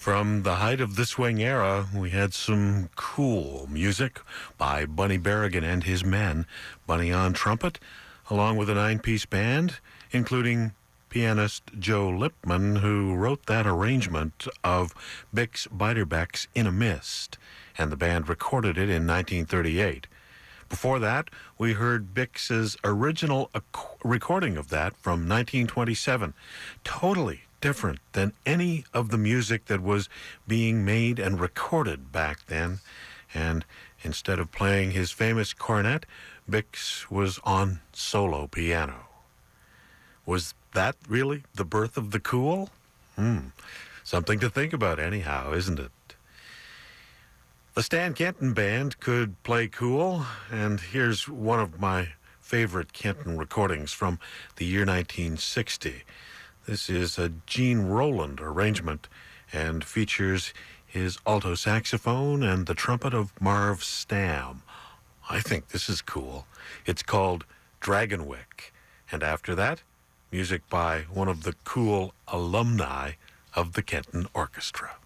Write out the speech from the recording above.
From the height of the swing era, we had some cool music by Bunny Berrigan and his men. Bunny on trumpet, along with a 9-piece band, including pianist Joe Lipman, who wrote that arrangement of Bix Beiderbecke's In a Mist, and the band recorded it in 1938. Before that, we heard Bix's original recording of that from 1927. Totally different than any of the music that was being made and recorded back then. And instead of playing his famous cornet, Bix was on solo piano. Was that really the birth of the cool? Something to think about anyhow, isn't it? The Stan Kenton Band could play cool, and here's one of my favorite Kenton recordings from the year 1960. This is a Gene Roland arrangement and features his alto saxophone and the trumpet of Marv Stam. I think this is cool. It's called Dragonwick, and after that, music by one of the cool alumni of the Kenton Orchestra.